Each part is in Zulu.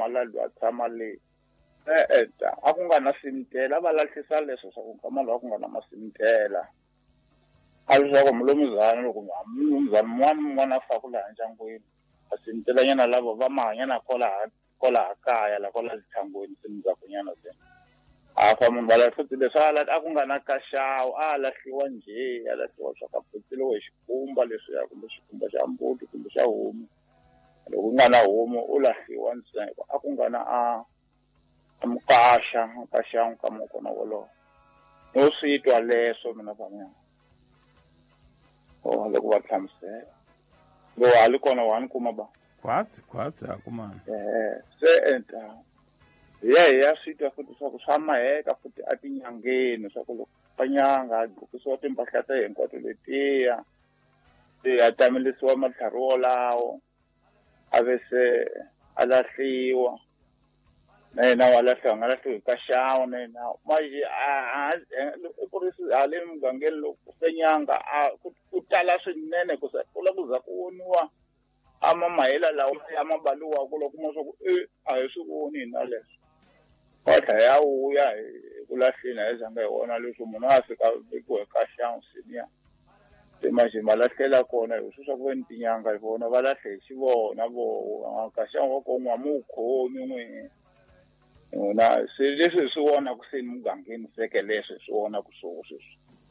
mala lwa tshama le a ku nga na simtela va lahlisa leswo swa ku kama lwa ku nga na masimtela a leswaku mulomuzana loko mulomuzana n'wana fa ku laha ndyangwini masimtela nyana lava va mahanya na kola kaya la kola tshangweni simzaku nyana se a fa munhu va lahlisa leswi a ku nga na kaxawu a lahliwa njhe a lahliwa swa ka pfutseliwe hi xikumba leswiya kumbe xikumba xa mbuti kumbe xa homu loko ku nga na homu u lahliwa ntsengo a ku nga na a mukaxa nkama kona wolowo no swi twa leswo mina vanyana loko va hlamusela lo hali kona wa ni kuma ba khwatsi akumana se enta ya swi twa futhi swa ku swa maheka futhi a tinyangeni swa ku loko panyanga gqokisiwa timpahla ta hinkwato letiya a tamelisiwa matlhari wolawo a ve se a lahliwa na yena wa lahliwa nga lahliwi ka xawu na yena maji ku ri hale mugangeni loko penyanga ku tala swinene ku kula ku za ku voniwa a mamahela lawa ya mabaliwa ku loko kuma swa ku a hi swi voni hina leswo wa dlaya wuya ku lahleni a hi zanga hi wona leswo munhu a fika vekiwe ka xawu siniya se maji ma lahlela kona hi swi swa ku veni tinyanga hi vona va lahle hi xivona vo ka xawu wa kon'wa mu khomi n'wini na se leswi swi vona ku se mugangeni seke leswi swi vona ku sweswi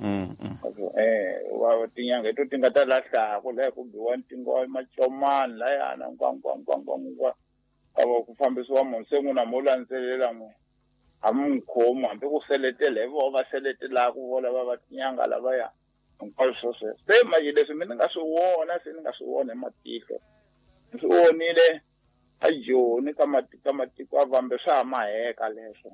wa tinyanga to tinga ta lahlaka la ku biwa ntingo machomani la yana ngwa avo ku fambisiwa munhu se n'wina mo landzelela n'we a mukhomi hambi ku seletela hi vo va seletela ku vola va tinyanga lavaya hinkwaswo sweswo se manje leswi mina ni nga swi vona se ni nga swi vona hi matihlo ni swi vonile a joni ka matiko a vambe swa maheka leswo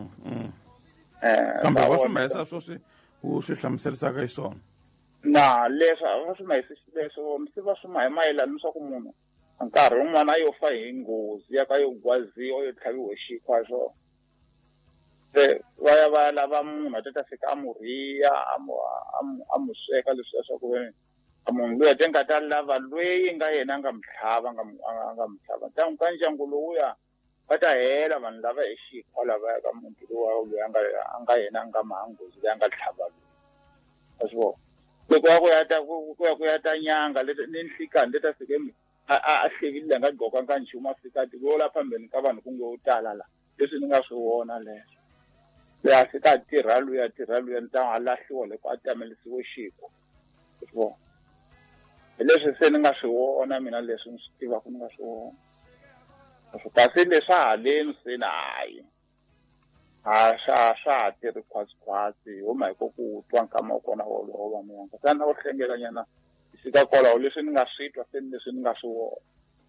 kambe va swi mahisa swo swi hlamuserisaka hi swona na leswo va swi mahisa leswo se va swi mayelana leswaku munhu nkarhi wun'wana yo fa hi nghozi ya ka yo gwaziwa yo tlhaviwe xikhwa swo se va ya lava munhu a ta fika a murhiya a mu sweka leswiya swa ku veni a munhu loyi a nga ta lava lweyi nga yena a nga mutlhava ntangu ka ndyangu lowuya va ta hela vanhu lava hi xikhwa lavaya ka muti loyi a nga yena a nga mahanghozi leyi a nga tlhava loyi a swi vona loko ku ya ta nyanga ni nhlikani leta fike a hlevile nga gqoka ka nchumu a fika tiko la phambeni ka vanhu ku nge wo tala la leswi ni nga swi vona leswo se a fika a tirha luya ntangu a lahliwa loko a tamelisiwe xikhwa swi vona hi leswi se ni nga swi vona mina leswi ni swi tivaka ni nga swi vona kasi leswa haleni se na hayi swa ha tirhi khwatsi huma hi ko ku twa nkama wa kona wolowo va miyanga sana wo hlengela nyana hi fika kwalaho leswi ni nga swi twa se leswi ni nga swi vona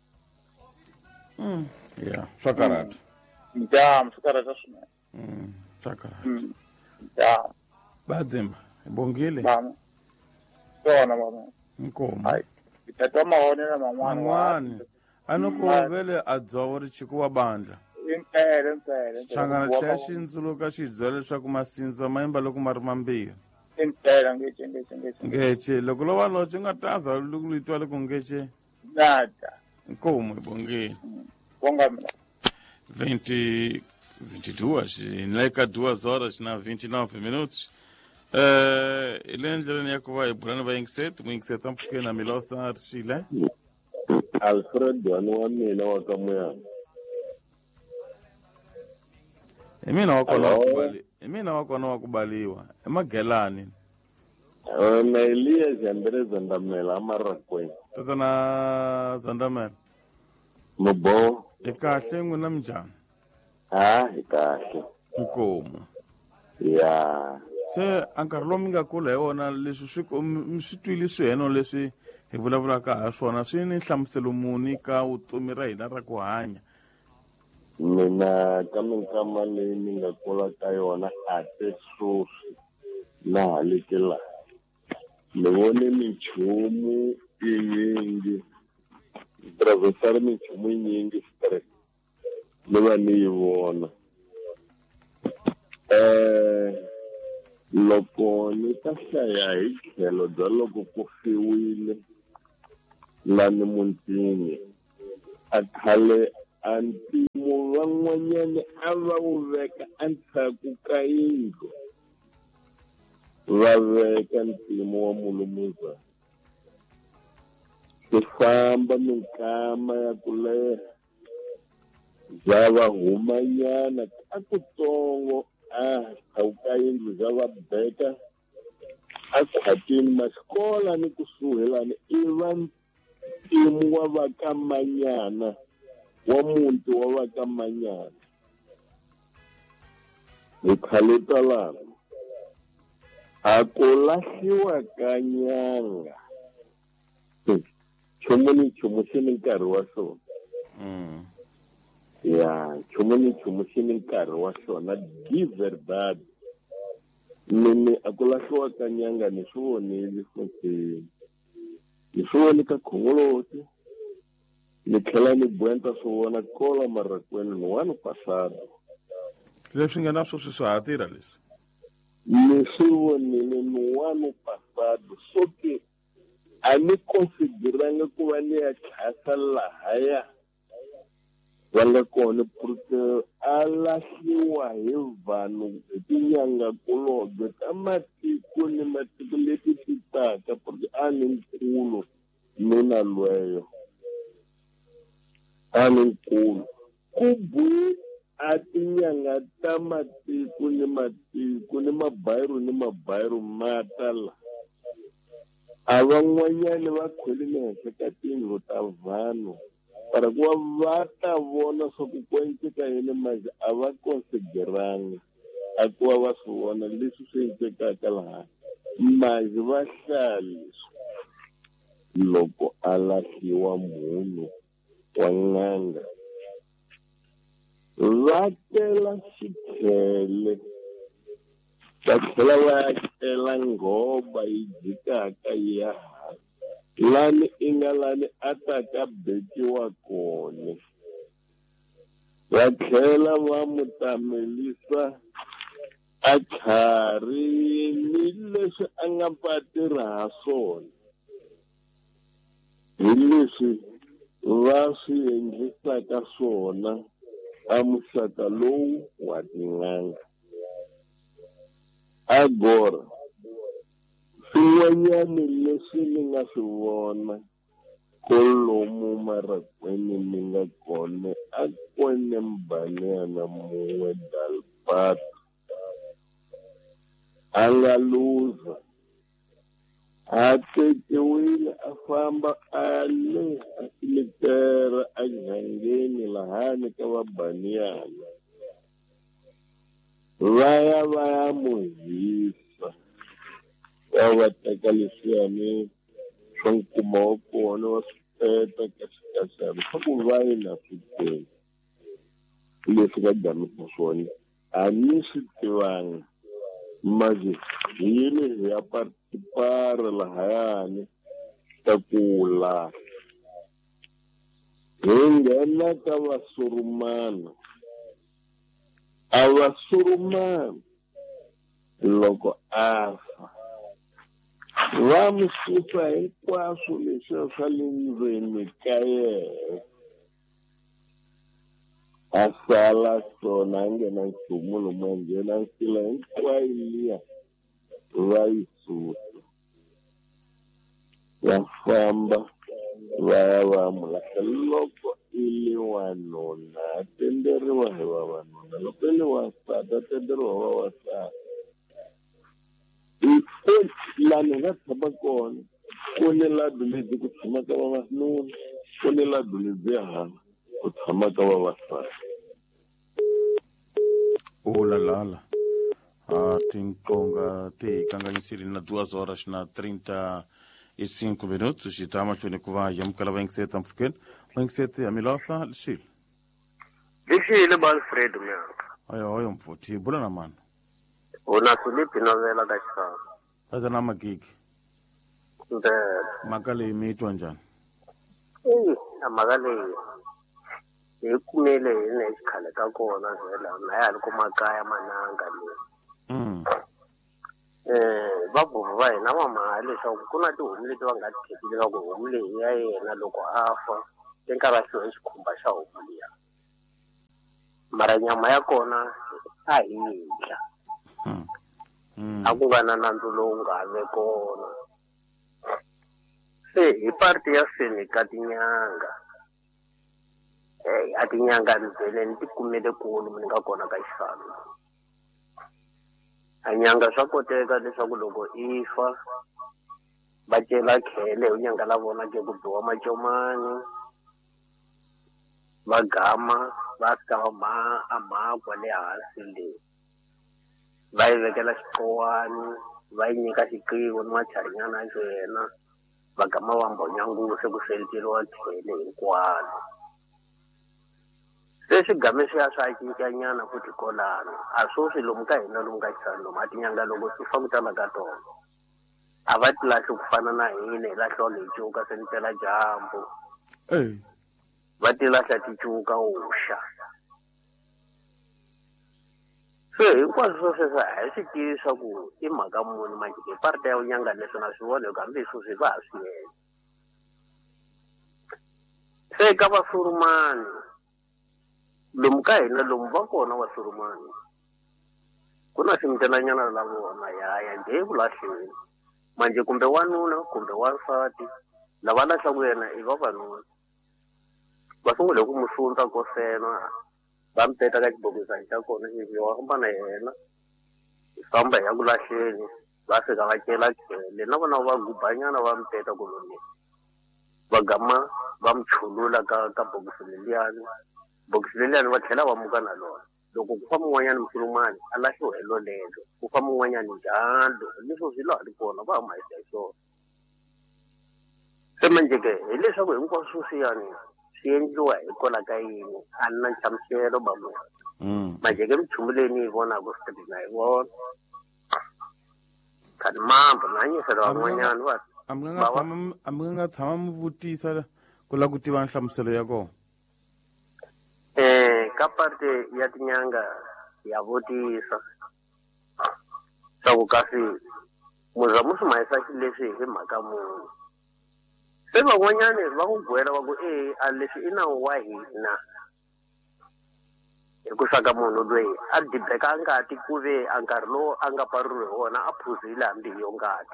ya swa karata swi karata swinene swa karata Badzimba hi bongile swona mama inkomo hi tatwa mahonelo man'wana a ni ku vele a dzovo ri chikuwa bandla impela xichangana xa xindzuluka xi byela leswaku masindza ma yimba loko ma ri mambirhi impela ngece loko lo va loce nga taza loko li twa loko ngece nada inkomo hi bongile bonga mina 22 xinleka 2 horas na 29 minutos ile ndleleni ya ku va hi bulana va yingiseta mpfhukeni na milosa rixile Alfred wani wa mina wa ka Muyanga hi mina wa kona wa ku baliwa emagelani na Eliya Jandre Zandamela amarakweni tatana Zandamela mubo hi kahle n'wina minjhani hi kahle inkomo ya se a nkarhi lowu mi nga kula hi wona leswi swi twile swiheno leswi hi vulavulaka ha swona swi ni nhlamuselo muni ka vutomi ra hina ra ku hanya mina ka minkama leyi ni nga kula ka yona a te swoswi na halekela ni vone minchumu yinyingi professor minchumu yinyingi stress ni va ni yi vona loko ni ta hlaya hi tlhelo bya loko ku fiwile lani mutini a khale a ntimo van'wanyana a va wu veka endzhaku ka yindlu va veka mpimo wa mulumuzana swi famba minkama ya ku leha bya va humanyana a kutsongo endzhaku ka yindlu bya va beka a khwatini masikola ni kusuhelani i va mpimo wa va ka manyana wa muti wa va ka manyana hi khale talana a ku lahliwa ka nyanga nchumu ni nchumu xi ni nkarhi wa xona ya nchumu ni nchumu xi ni nkarhi wa xona di verdade mimi a ku lahliwa ka nyanga ni swi vonile futhi ni swi voni ka khongoloti ni tlhela ni bwenta swi vona kola marakweni ni wani pasado leswi nga na sweswi swi ha tirha leswi ni swi vonile ni wani pasado so ke a ni consideranga ku va ni ya khasa lahaya va nga kona porque a lahliwa hi vanhu hi tinyanga kulobye ta matiko ni matiko leti ti taka porque a ni nkulu nuna lweyo a ni nkulu ku bohi a tinyanga ta matiko ni mabayiro matala a van'wanyani va khwelile henhla ka tiyindlu ta vanhu para ku va ta vona swa ku ko endleka yini manje a va consideranga a ku va swi vona leswi swi endlekaka laha manje va hlaya leswi loko a lahliwa munhu wa n'anga va tela xikhele va tlhela va ya tela nghoba yi jikaka yi ya hansi lani i nga lani a taka bekiwa kona va tlhela va mutamelisa a tlhari ni leswi a nga pa tirha ha swona hi leswi va swi endlisaka swona a muxaka lowu wa tin'anga agora swin'wanyani leswi ni nga swi vona kolomu marakweni ni nga kona a kone mbanana mun'we dalpato a nga luza a tekiwile a famba a leha kilomitara a dzhangeni lahani ka vabaniyana va ya mu hisa va teka leswiyani swa nkuma wa kona va swi peta ka xikasana swa ku va yi na switeni leswi va gamisa swona a ni swi tivanga manje hile hi ya partipara lahayani ta kula hi nghena ka vasurumana a vasurumana loko a fa va mi susa hinkwaswo leswi swa le ndzeni ka yena a sala swona a nghena nchumu lomu a nghena nsila hinkwayo liya va yi susa va famba va ya va mu lahla loko i li wanuna a tenderiwa hi vavanuna loko i li wasati a tenderiwa hi vavasati laha ni nga tshama kona ku ni ladu lebyi ku tshamaka vavanuna ku ni ladu lebyiya ku tshamaka vavasati lalala tinqonga ti kanganyisile na 2 horas na 35 minutos xi mahlweni ku va yamukela vaingiseti mpfhukeni vaingiseti ya milahla lixile ba Alfred mina oyo mfuthi bula na mani una Philippe novela ka xisava tata na magigi mhaka leyi mi twa njhani a mhaka leyi hi kumile hi ne xikhale ka kona vhela na ya ri ku makaya mananga leyi vabubu va hina va maha leswaku ku na tihomu leti va nga ti khekile ka ku homu leyi ya yena loko a fa ti nga lahliwa hi xikhumba xa homu liya mara nyama ya kona a hi dya a ku va na nandzu lowu nga ve kona se hi party ya seni ka tinyanga a tinyanga ni vhele ni ti kumele kulu ni nga kona ka xisalo a nyanga swa koteka leswaku loko i fa va cela khele hi nyanga la vona ke ku biwa macomani va gama va fika va amhakwa le hansi leyi va yi vekela xiqowani va yi nyika xiqiwo ni macharinyana xo yena va gama va mbhonyanguse ku selekeriwa khele hinkwalo se swigame swiya swa cincanyana futhi kolano a swo swi lomu ka hina lomu ka xisani lomu a tinyanga loko swi fambisana ka tona a va ti lahli ku fana na hina hi lahliwa hi cuka se ni tela dyambu va ti lahla ti cuka wuxa se hinkwaswo sweswo a hi swi tivi swa ku i mhaka muni manje ke parta ya unyanga leswi na swi vona loko hambi hi swo swi va ha swi yena se ka vasurumani lomu ka hina lomu va kona vasurumani ku na swimitelanyana la vona yaya njhe ku lahleni manje kumbe wanuna kumbe wansati lava lahlaku yena i vavanuna va sungule ku mu sundza kosena va mi teka ka xibokisani xa kona ivi wa famba na yena hi famba hi ya ku lahleni va fika va cela khele na vona va gubanyana va mi teka koloni va gama va mi chulula ka bokisi leliyani va tlhela va muka na lona loko ku famba un'wanyana musulumani a lahliwa hi lolelo ku famba un'wanyani njalo leswo swi laha ri kona va mahisa hi swona se manjeke hileswaku hinkwaswo swiyani swi endliwa hi kola ka yini a ni na nhlamuselo manjeke minchumu leyi ni yi vonaka street na yi vona khani mambo na hanyisela van'wanyani a mi nga tshama mi vutisa ku lava ku tiva nhlamuselo ya kona ka parte ya tinyanga ya vutisa swa ku kasi muza mu swi mahisa leswi hi mhaka munhu se van'wanyani va ku gwela va ku a leswi i nawu wa hina hi ku saka munhu loyi a dibeka ngati ku ve a nkarhi lowu a nga pfaruriwi hi wona a phuzile hambi hi yo ngati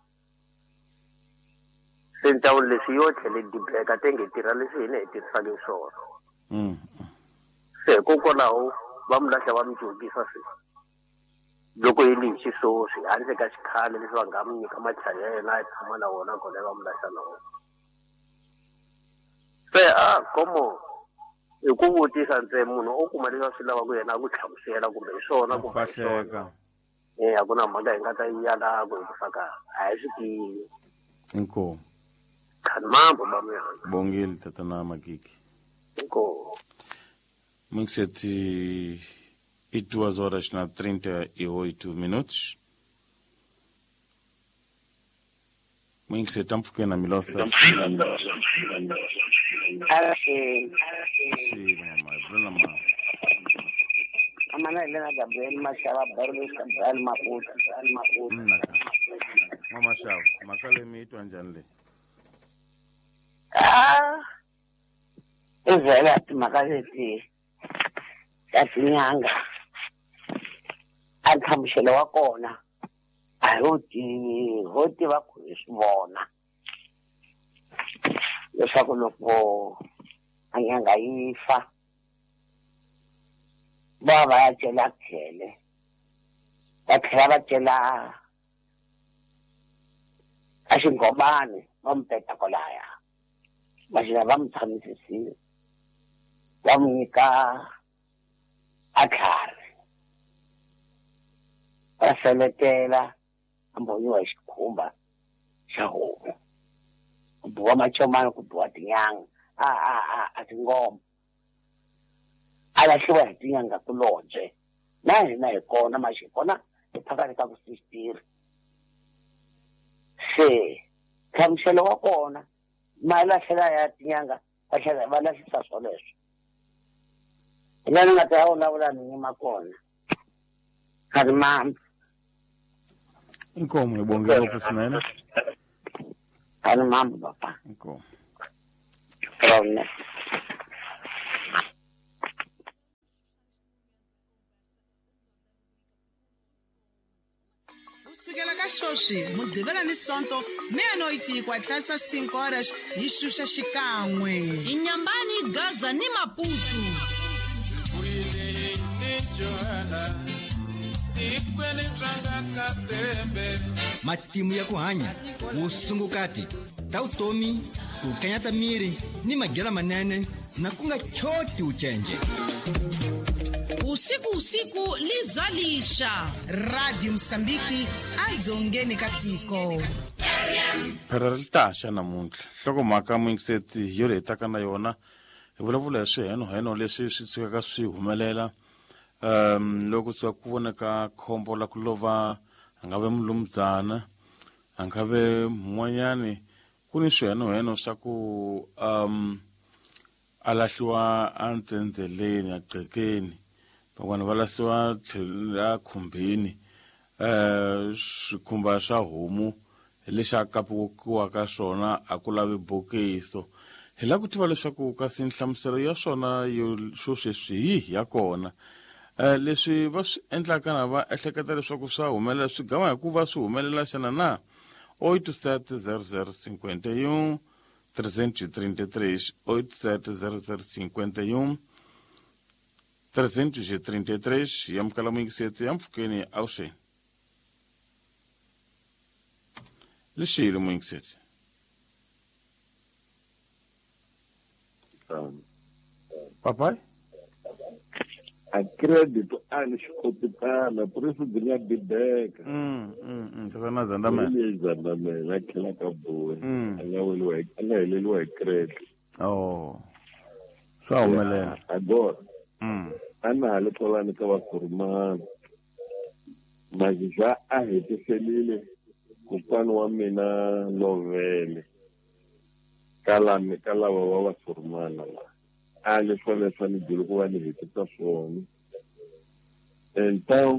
se ntawu leswi yo tlhele dibeka tenge tirha leswi hina hi tirhisaka hi swona se hikokwalaho va mu lahla va mi cukisa se loko hi li hi xisosi handle ka xikhale leswi va nga mi nyika machari ya yena a hi tshama na wona kona va mu lahla na wona se komo hi ku vutisa ntsena munhu o kuma leswi swi lava ku yena a ku tlhamusela kumbe hi swona kumbe hi swona a ku na mhaka hi nga ta ya laha ku hi ku saka a hi swi tivi inkomu khani mambo ba muyana bongile tatana Magigi inkomu Mixeti 2 horas na 38 minutos. Mixeti tamfuke na milosa. Sim, mama, bruna mama. Amana Elena Gabriel Mashaba Barbe Gabriel Maputo. Naka. Mama Shab, makale mitu anjanle. Izela makale yatinyanga a ntshamiselo wa kona a ho tiva ku hi swi vona leswaku loko a nyanga yi fa va ya cela khele va tlhela va cela a xingomani va mu peta kolaya va xila va mu tshamisisile va mu nyika a tlhari va seletela a mbonyiwa hi xikhumba xa homu ku biwa macomani ku biwa tinyanga a tingoma a lahliwa hi tinyanga kulobye na hina hi kona maxi kona hi phakani ka ku sistiri se hlamuselo wa kona ma lahlela ya tinyanga va lahlisa swoleswo ina ni nga ta vulavula ni nyima kona khari mambo inkomo ibongela ukufunela khari mambo papa inkomo Rone kusukela ka swoswi mugqivela ni sonto meno itikwa tlhasa 5 horas hi xuxa xikan'we Inyambani Gaza ni Maputo matimu ya ku hanya vusungukati ta vutomi ku kanyata miri ni madyela manene na ku nga choti ucenje usiku lizalisha radio Msambiki adzongeni ka tiko phera ri taxa namuntlha hlokomhaka muingiseti yo hetaka na yona hi vulavula hi swiheno leswi swi tshikaka swi humelela loko tswa ku voneka khombo la ku lova a nga ve mulumdzana a nga ve mun'wanyani ku ni swiheno swa ku a lahliwa a ntsendzeleni a qhekeni van'wana va lahliwa tlhela khumbini swikhumba swa homu hi lexi a kapiwaka swona a ku lavi bokiso hi la ku tiva leswaku kasi nhlamuselo ya swona swo sweswi ya kona leswi va swi endlaka na va ehleketa leswaku swa humelela swi gama hikuva swi humelela xana na 870051 333 870051 333 ya mkala muingiseti ya mpfukeni auxe lexile muingiseti papai a credito a ni xikopitana purisi byi nga bideka na zandamela zandamela a tlhela ka boy a nga heleliwa hi credit swa humelela agora a na ha le tolani ka vasurumani mazizha a hetiselile kupani wa mina lovele ka lava va vasurumani lava a leswa ni byele ku va ni hetisa swona então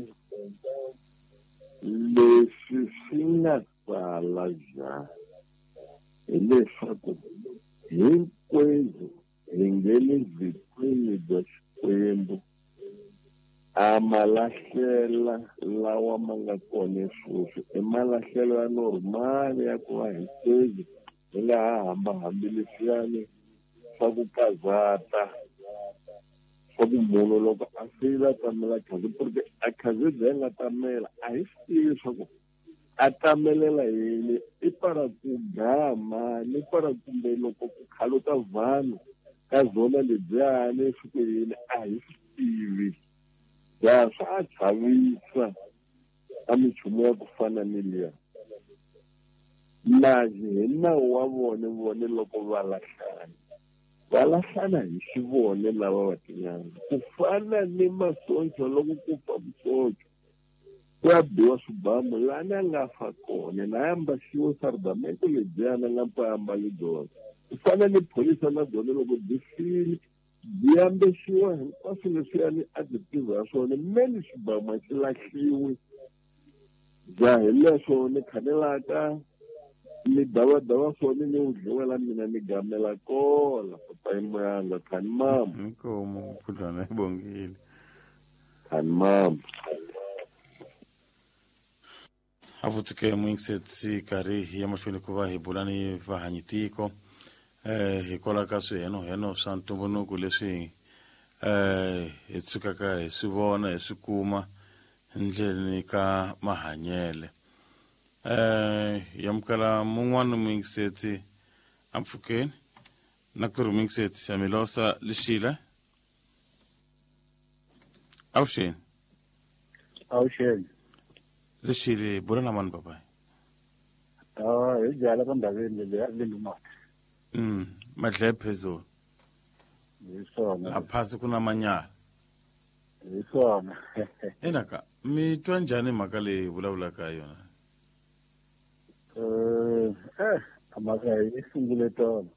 leswi swi nga sala njhani hileswaku hinkwerhu hi nge le byikwini bya Xikwembu a malahlela lawa ma nga kona sweswi i malahlelo ya normal ya ku va hi tezi hi nga ha hambi leswiyani swa ku kazata swa ku munhu loko a feyila tamela khazi porque a khazi bya nga tamela a hi swi tivi leswaku a tamelela yini i para ku gama ni para kumbe loko ku khaluta vanhu ka zona lebyani swi ku yini a hi swi tivi ya swa chavisa a minchumu ya ku fana ni liya lazi hi nawu wa vone loko va lahlana hi xivone lava va tinyanga ku fana ni masoncho loko ku fa musoncho ku ya biwa swibamu lani a nga fa kona na ya mbaxiwa sardamento lebyana nga mpa ambale byona ku fana ni pholisa na byona loko byi file byi ambexiwa hinkwaswo leswiyani a byi tiva ya swona meni xibamu a xi lahliwi bya hi leswo ni khanelaka ni dava swona ni udliwela mina ni gamela kola papa imuyanga khani mama inkomo phudlwana ibongile khani mama a vutike muingiseti karhi ya mahlweni ku va hi bula ni vahanyitiko hi kola ka swiheno swa ntumbuluko leswi hi tshukaka hi swi vona hi swi kuma ndleleni ka mahanyele yamkala mun'wana muingiseti a mpfukeni na ku ri muingiseti Shamilosa Lishile auxeni Lishile bula na mani papai hi byala ka ndhaveni leya lindumati madle phezulu hi swona a phasi ku na manyala hi swona enaka mi twa njhani mhaka leyi vulavulaka yona mhaka yi sungule tona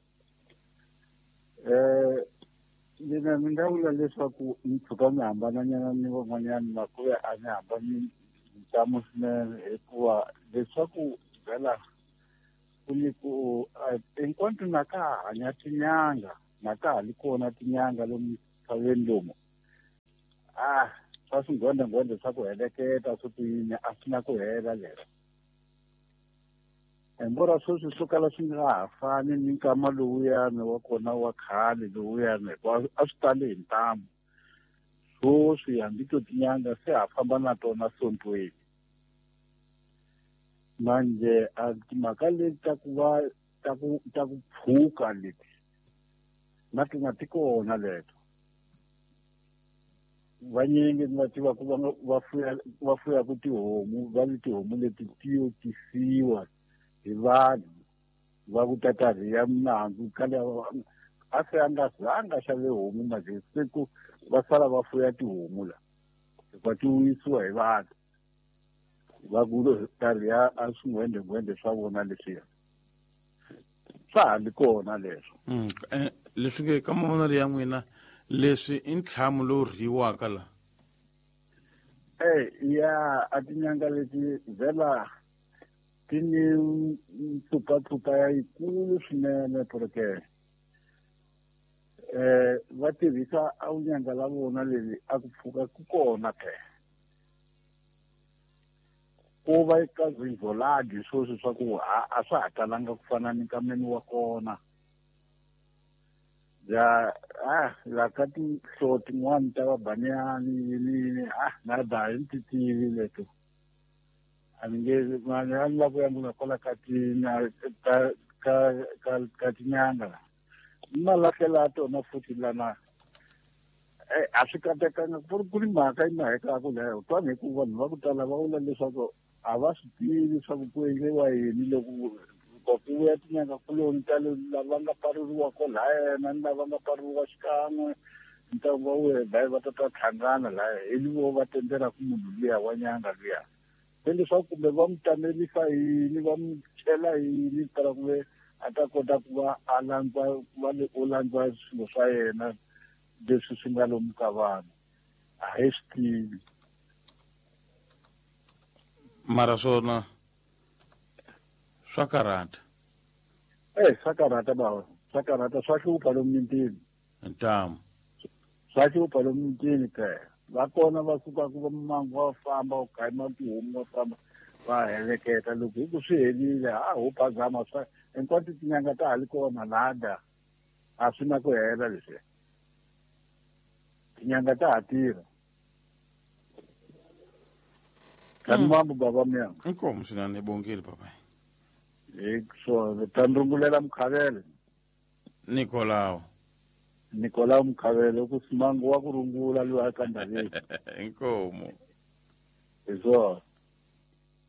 mina ni nga vula leswaku ni tshuka mi hambananyana ni van'wanyani makuya a ni hambani ntamu swinene hikuva leswaku byala ku ni ku hinkwato na ka hanya tinyanga na ka ha li kona tinyanga lomu misaveni lomu swa swingwendengwende swa ku heleketa swo tiyini a swi na ku hela lero embora sweswi swo kala swi nga ha fani ni nkama lowuyani wa kona wa khale lowuyani a swi tale hi ntamu swoswi hambi to tinyanga se ha famba na tona sontweni manje a timhaka leti ta ku pfuka leti na ti nga ti kona leto vanyingi ni va tiva ku va fuya ku tihomu va ni tihomu leti ti yo tisiwa hi vanhu va ku tatariya minandzu kale a se a nga zanga xa le homu manje se ku va sala va fuya tihomu la hikuva ti wisiwa hi vanhu va ku tariya a swingwendengwende swa vona leswiya swa ha ri kona leswo leswi nge ka mavonelo ya n'wina leswi i ntlhamu lowu rhiwaka la ya a tinyanga leti vhela ti ni mpfhupapfhupa ya yikulu swinene porque va tirhisa a unyanga la vona leri a ku pfuka ku kona ku va eka zinzoladi swoswi swa ku a swa ha talanga ku fana ni kameni wa kona la ka tinhlo tin'wani ta vabaniyani yinini na da hi ti tivi leto a ni nge mani a ni lava ku ya n'wina kwala ka tinyanga ni malahlela tona futhi lana a swi katekanga ku ri mhaka yi nga hekaku leyo twani hi ku vanhu va ku tala va vula leswaku a va swi tivi swa ku ku endliwa yini loko ku vuya tinyanga kuloni tale lava nga paruriwa kolahayena ni lava nga paruriwa xikan'we ntangwa wa wena va ta tlhangana laya elivo va tendela ku munhu luya wa nyanga luya se leswaku kumbe va mu tamelisa yini va mu chela yini tala ku ve a ta kota ku va a landzwa o landzwa swilo swa yena leswi swi nga lomu ka vanhu a hi swi tivi mara swona swa karata swa karata bava swa karata swa hlupha lomu mintini ntamu swa hlupha lomu mintini kaya va kona va sukaku va mangu va famba va gayima tihomu va famba va heleketa loko hi ku swi helile ho phazama swa hinkwato tinyanga ta ha ri kona lada a swi na ku hela leswi tinyanga ta ha tirha kani mambo baba miyanga inkomo swinene ibongile baba so tandrungulela Mkhavele Nikolaw Mkhavele ku simangu wa ku rungula loyi a ka Ndaleni inkomo hi swona